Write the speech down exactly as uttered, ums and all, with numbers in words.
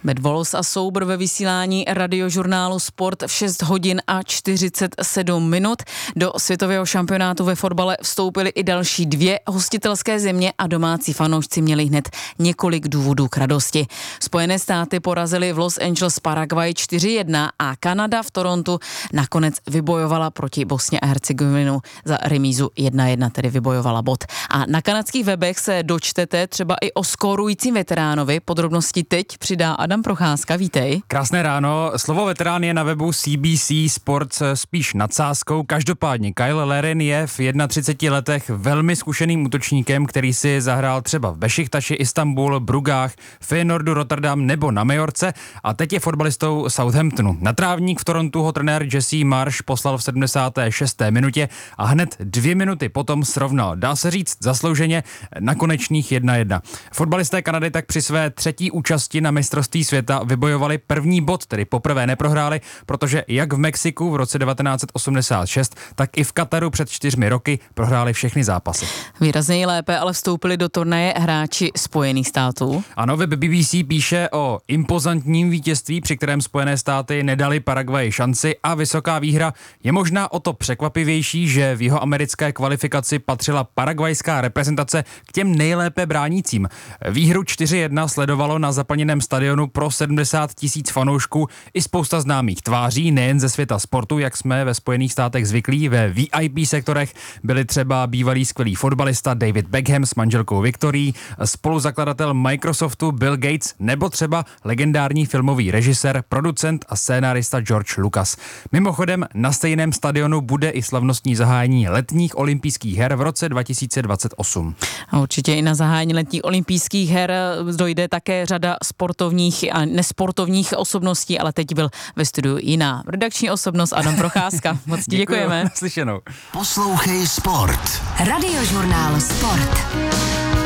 Bad Wolves a Soubr ve vysílání radiožurnálu Sport v šest hodin a čtyřicet sedm minut. Do světového šampionátu ve fotbale vstoupily i další dvě hostitelské země a domácí fanoušci měli hned několik důvodů k radosti. Spojené státy porazily v Los Angeles Paraguay čtyři jedna a Kanada v Torontu nakonec vybojovala proti Bosně a Hercegovinu za remízu jedna jedna, tedy vybojovala bod. A na kanadských webech se dočtete třeba i o skórujícím veteránovi. Podrobnosti teď přidá Adam Procházka, vítej. Krásné ráno. Slovo veterán je na webu C B C Sports spíš nadsázkou. Každopádně Kyle Larin je v třiceti jedné letech velmi zkušeným útočníkem, který si zahrál třeba v Bešiktaši, Istanbul, Brugách, Feyenoordu, Rotterdam nebo na Majorce a teď je fotbalistou Southamptonu. Na trávník v Torontu ho trenér Jesse Marsh poslal v sedmdesáté šesté minutě a hned dvě minuty potom srovnal. Dá se říct zaslouženě na konečných jedna jedna. Fotbalisté Kanady tak při své třetí účasti na mistrovství světa vybojovali první bod, tedy poprvé neprohráli, protože jak v Mexiku v roce devatenáct osmdesát šest, tak i v Kataru před čtyřmi roky prohráli všechny zápasy. Výrazněji lépe ale vstoupili do turnaje hráči Spojených států. Ano, web B B C píše o impozantním vítězství, při kterém Spojené státy nedali Paraguayi šanci a vysoká výhra je možná o to překvapivější, že v jeho americké kvalifikaci patřila paraguajská reprezentace k těm nejlépe bránícím. Výhru čtyři jedna sledovalo na zaplněném stadionu pro sedmdesát tisíc fanoušků i spousta známých tváří, nejen ze světa sportu, jak jsme ve Spojených státech zvyklí. Ve V I P sektorech byli třeba bývalý skvělý fotbalista David Beckham s manželkou Victorií, spoluzakladatel Microsoftu Bill Gates nebo třeba legendární filmový režisér, producent a scénárista George Lucas. Mimochodem na stejném stadionu bude i slavnostní zahájení letních olympijských her v roce dva tisíce dvacet osm. A určitě i na zahájení letních olympijských her dojde také řada sportovních a nesportovních osobností, ale teď byl ve studiu jiná redakční osobnost Adam Procházka. Moc ti děkujeme. Naslyšenou. Poslouchej Sport. Radiožurnál Sport.